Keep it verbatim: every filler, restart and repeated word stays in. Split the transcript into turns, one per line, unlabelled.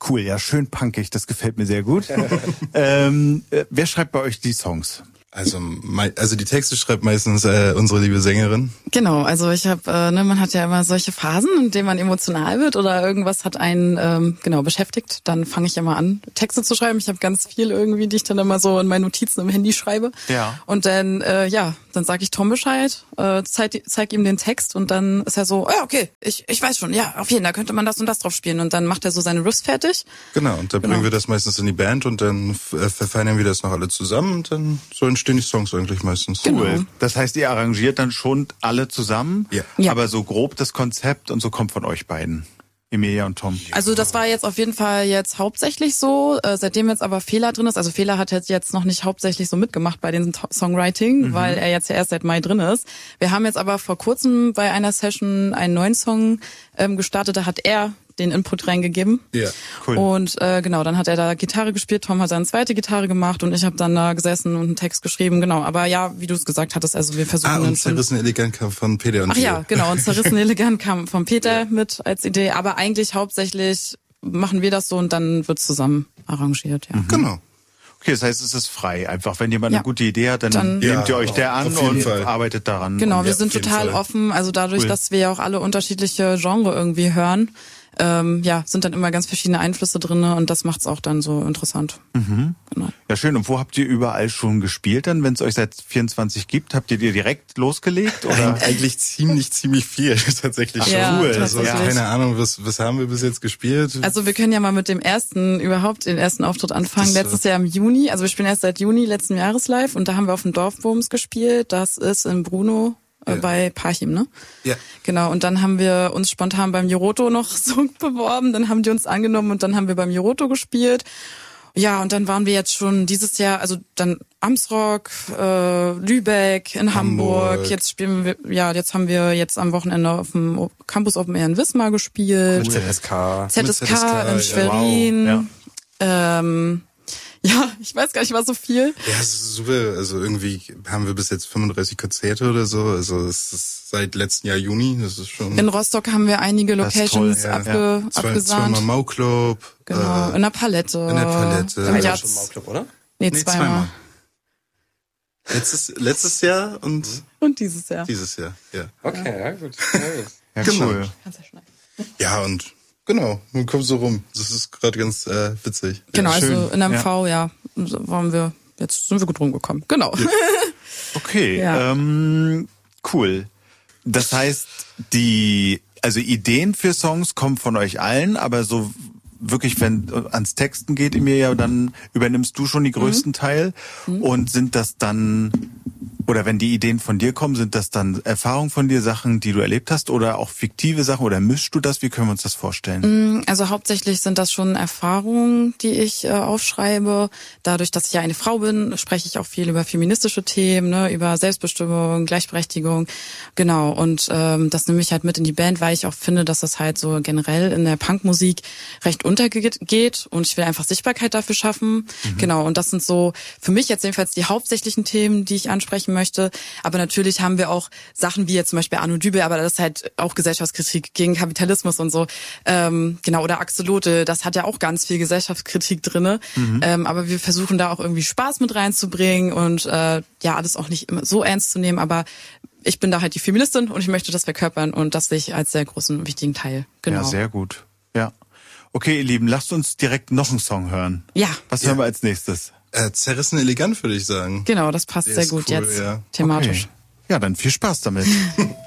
Cool, ja, schön punkig, das gefällt mir sehr gut. ähm, äh, wer schreibt bei euch die Songs?
Also, also die Texte schreibt meistens äh, unsere liebe Sängerin.
Genau, also ich habe, äh, ne, man hat ja immer solche Phasen, in denen man emotional wird oder irgendwas hat einen ähm, genau beschäftigt. Dann fange ich immer an, Texte zu schreiben. Ich habe ganz viel irgendwie, die ich dann immer so in meinen Notizen im Handy schreibe.
Ja.
Und dann, äh, ja, dann sage ich Tom Bescheid, äh, zeig, zeig ihm den Text und dann ist er so, ja, okay, ich ich weiß schon, ja, auf jeden Fall, da könnte man das und das drauf spielen. Und dann macht er so seine Riffs fertig.
Genau, und dann
Genau.
bringen wir das meistens in die Band und dann äh, verfeinern wir das noch alle zusammen und dann so entstehen die Songs eigentlich meistens.
Cool.
Genau.
Das heißt, ihr arrangiert dann schon alle zusammen,
Ja.
Ja.
aber so grob das Konzept und so kommt von euch beiden, Emilia und Tom.
Also das war jetzt auf jeden Fall jetzt hauptsächlich so, äh, seitdem jetzt aber Fehler drin ist. Also Fehler hat jetzt noch nicht hauptsächlich so mitgemacht bei den To- Songwriting, mhm. weil er jetzt ja erst seit Mai drin ist. Wir haben jetzt aber vor kurzem bei einer Session einen neuen Song ähm, gestartet, da hat er den Input reingegeben.
Ja,
cool.
Und äh, genau, dann hat er da Gitarre gespielt, Tom hat seine zweite Gitarre gemacht und ich habe dann da gesessen und einen Text geschrieben, genau. Aber ja, wie du es gesagt hattest, also wir versuchen
Ah,
dann
und
schon...
Zerrissen Elegant kam von Peter und
Ach ja, genau, und Zerrissen Elegant kam von Peter
Ja.
mit als Idee, aber eigentlich hauptsächlich machen wir das so und dann wird zusammen arrangiert, ja.
Mhm. Genau.
Okay, das heißt, es ist frei. Einfach, wenn jemand
Ja.
eine gute Idee hat, dann,
Dann-
nehmt ihr euch
Ja,
der an
auf jeden
und
Fall.
arbeitet daran.
Genau,
Und
wir
ja,
sind
auf jeden
total
Fall.
offen, also dadurch,
Cool.
dass wir ja auch alle unterschiedliche Genre irgendwie hören, ähm, ja, sind dann immer ganz verschiedene Einflüsse drinne und das macht's auch dann so interessant.
Mhm.
Genau.
Ja, schön. Und wo habt ihr überall schon gespielt dann, wenn es euch seit vierundzwanzig gibt? Habt ihr dir direkt losgelegt? Oder?
Eig- Eigentlich ziemlich, ziemlich viel tatsächlich schon.
Ja,
cool.
Also
tatsächlich.
keine Ahnung, was, was haben wir bis jetzt gespielt?
Also wir können ja mal mit dem ersten, überhaupt den ersten Auftritt anfangen.
Das,
Letztes Jahr im Juni, also wir spielen erst seit Juni letzten Jahres live und da haben wir auf dem Dorfbooms gespielt. Das ist in Bruno äh,
Ja.
bei Parchim, ne?
Ja.
Genau, und dann haben wir uns spontan beim Joroto noch so beworben, dann haben die uns angenommen und dann haben wir beim Joroto gespielt. Ja, und dann waren wir jetzt schon dieses Jahr, also dann Amsrock, äh, Lübeck, in Hamburg.
Hamburg.
Jetzt spielen wir, ja, jetzt haben wir jetzt am Wochenende auf dem O- Campus Open Air in Wismar gespielt.
Mit Z S K.
Z S K,
Mit Z S K,
in
ja,
Schwerin.
wow,
Ähm, ja, ich weiß gar nicht, war so viel.
Ja, es ist super. Also irgendwie haben wir bis jetzt fünfunddreißig Konzerte oder so. Also es ist seit letzten Jahr Juni. Das ist schon
In Rostock haben wir einige
Das ist toll,
Locations
ja,
abge,
zwei,
abgesahnt.
zweimal Mau-Club.
Genau,
Äh,
in der Palette.
in der Palette.
Im
Ja,
Jahr,
Schon Mau Club, oder?
nee,
nee,
zweimal.
zweimal. Letztes, letztes Jahr und
Und dieses Jahr.
dieses Jahr. Ja.
Okay, ja gut. Ja, gut.
Ja,
Genau.
cool.
Kannst ja schneiden.
Ja, und genau, man kommt so rum. Das ist gerade ganz äh, witzig.
Genau,
Ja,
also
schön.
in M V, ja, so waren wir, jetzt sind wir gut rumgekommen. Genau.
Okay,
Ja.
ähm, cool. Das heißt, die, also Ideen für Songs kommen von euch allen, aber so wirklich, wenn ans Texten geht, Emilia, dann übernimmst du schon die größten Teil. Und sind das dann, oder wenn die Ideen von dir kommen, sind das dann Erfahrungen von dir, Sachen, die du erlebt hast oder auch fiktive Sachen oder mischst du das? Wie können wir uns das vorstellen?
Also hauptsächlich sind das schon Erfahrungen, die ich äh, aufschreibe. Dadurch, dass ich ja eine Frau bin, spreche ich auch viel über feministische Themen, ne, über Selbstbestimmung, Gleichberechtigung. Genau, und ähm, das nehme ich halt mit in die Band, weil ich auch finde, dass das halt so generell in der Punkmusik recht untergeht und ich will einfach Sichtbarkeit dafür schaffen. Mhm. Genau, und das sind so für mich jetzt jedenfalls die hauptsächlichen Themen, die ich ansprechen möchte. Aber natürlich haben wir auch Sachen wie jetzt zum Beispiel Arno Dübel, aber das ist halt auch Gesellschaftskritik gegen Kapitalismus und so. Ähm, genau, oder Axolotl, das hat ja auch ganz viel Gesellschaftskritik drinne. Mhm. Ähm, aber wir versuchen da auch irgendwie Spaß mit reinzubringen und äh, ja, alles auch nicht immer so ernst zu nehmen, aber ich bin da halt die Feministin und ich möchte das verkörpern und das sehe ich als sehr großen, wichtigen Teil. Genau.
Ja, sehr gut. Ja. Okay, ihr Lieben, lasst uns direkt noch einen Song hören.
Ja.
Was
Ja.
hören wir als nächstes?
Äh, zerrissen elegant, würde ich sagen.
Genau, das passt
Der
sehr
ist
gut
cool,
jetzt
ja.
thematisch.
Okay. Ja, dann viel Spaß damit.